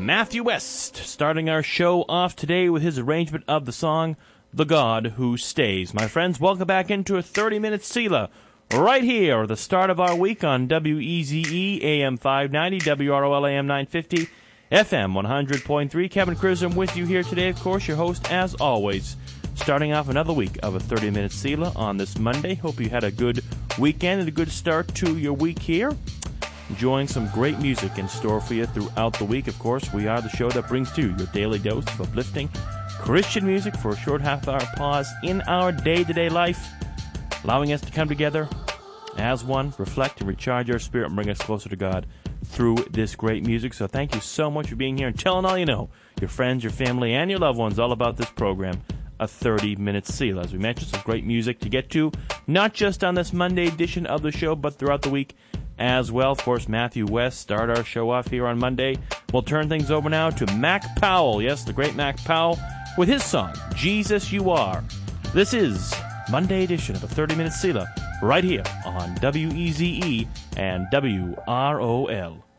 Matthew West, starting our show off today with his arrangement of the song, The God Who Stays. My friends, welcome back into a 30-minute Selah, right here at the start of our week on WEZE, AM 590, WROL, AM 950, FM 100.3. Kevin Crism with you here today, of course, your host, as always. Starting off another week of a 30-minute Selah on this Monday. Hope you had a good weekend and a good start to your week here. Enjoying some great music in store for you throughout the week. Of course, we are the show that brings to you your daily dose of uplifting Christian music for a short half-hour pause in our day-to-day life, allowing us to come together as one, reflect and recharge our spirit and bring us closer to God through this great music. So thank you so much for being here and telling all you know, your friends, your family, and your loved ones all about this program, a 30-minute Selah. As we mentioned, some great music to get to, not just on this Monday edition of the show, but throughout the week as well. Of course, Matthew West started our show off here on Monday. We'll turn things over now to Mac Powell. Yes, the great Mac Powell with his song, Jesus You Are. This is Monday edition of a 30-minute Selah right here on WEZE and WROL.